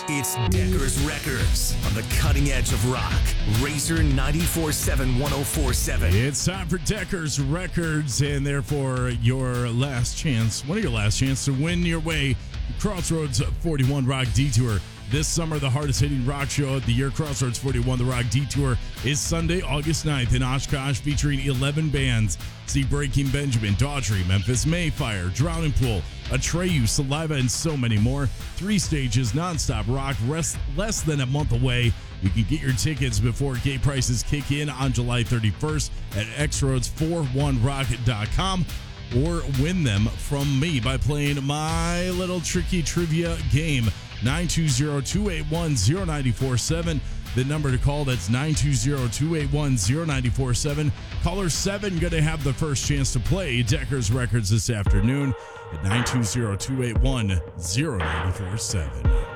It's Decker's Records on the cutting edge of rock. Razor 94.7 1047. It's time for Decker's Records, and therefore your last chance, one of your last chances to win your way to Crossroads 41 Rock Detour. This summer, the hardest-hitting rock show of the year, Crossroads 41 The Rock Detour, is Sunday, August 9th in Oshkosh, featuring 11 bands. See Breaking Benjamin, Daughtry, Memphis Mayfire, Drowning Pool, Atreyu, Saliva, and so many more. 3 stages, non-stop rock, less than a month away. You can get your tickets before gate prices kick in on July 31st at xroads41rock.com. or win them from me by playing my little tricky trivia game. 920-281-0947. The number to call, that's 920-281-0947. Caller 7 going to have the first chance to play Decker's Records this afternoon at 920-281-0947.